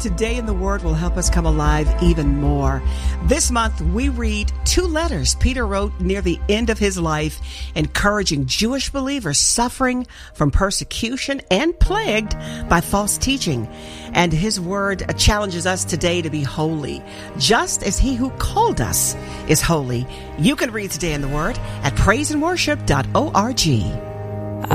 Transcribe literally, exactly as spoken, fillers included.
Today in the Word will help us come alive even more. This month, we read two letters Peter wrote near the end of his life, encouraging Jewish believers suffering from persecution and plagued by false teaching. And his word challenges us today to be holy, just as he who called us is holy. You can read Today in the Word at praise and worship dot org.